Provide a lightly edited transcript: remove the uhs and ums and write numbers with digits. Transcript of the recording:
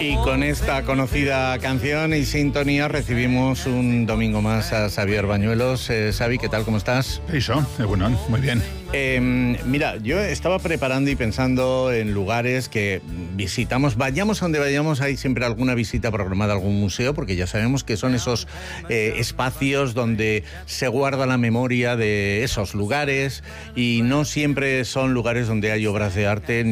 Y con esta conocida canción y sintonía recibimos un domingo más a Xavier Bañuelos. Xavi, ¿qué tal? ¿Cómo estás? Eso, bueno, muy bien. Mira, yo estaba preparando y pensando en lugares que visitamos. Vayamos a donde vayamos, hay siempre alguna visita programada a algún museo, porque ya sabemos que son esos espacios donde se guarda la memoria de esos lugares y no siempre son lugares donde hay obras de arte